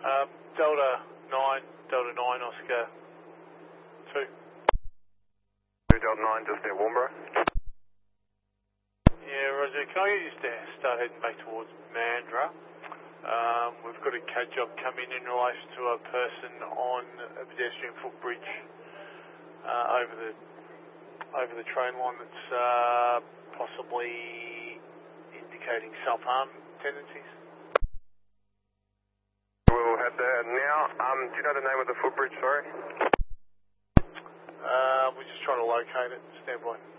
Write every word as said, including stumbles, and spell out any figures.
Um, Delta nine, Delta nine, Oscar two. Delta nine, just near Warnbro. Yeah, Roger, can I get you to start heading back towards Mandurah? Um, we've got a C A D job come in in relation to a person on a pedestrian footbridge uh, over the over the train line that's uh, possibly indicating self-harm tendencies. We'll head there now. Um, do you know the name of the footbridge, sorry? Uh, we're just trying to locate it. Stand by.